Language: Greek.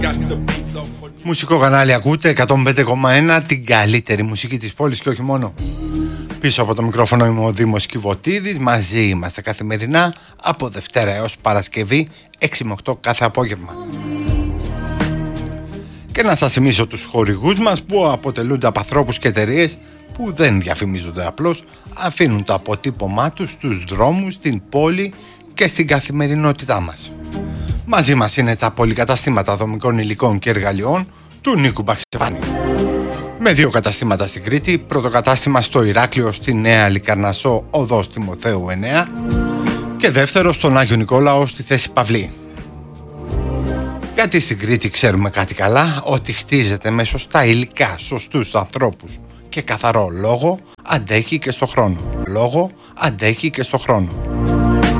Μουσικό κανάλι ακούτε 105,1, την καλύτερη μουσική της πόλης και όχι μόνο. Πίσω από το μικρόφωνο είμαι ο Δήμος Κιβωτίδης. Μαζί είμαστε καθημερινά από Δευτέρα έως Παρασκευή 6 με 8 κάθε απόγευμα. Και να σας θυμίσω τους χορηγούς μας που αποτελούνται από ανθρώπους και εταιρείες που δεν διαφημίζονται απλώς, αφήνουν το αποτύπωμά τους στους δρόμους, στην πόλη και στην καθημερινότητά μας. Μαζί μας είναι τα πολυκαταστήματα δομικών υλικών και εργαλειών του Νίκου Μπαξεβάνη. Με 2 καταστήματα στην Κρήτη, πρώτο κατάστημα στο Ηράκλειο στη Νέα Λικαρνασσό, οδός Τιμοθέου 9 και δεύτερο στον Άγιο Νικόλαο στη Θέση Παυλή. Γιατί στην Κρήτη ξέρουμε κάτι καλά, ότι χτίζεται με σωστά υλικά, σωστούς ανθρώπους και καθαρό λόγο, αντέχει και στο χρόνο. Λόγο, αντέχει και στο χρόνο.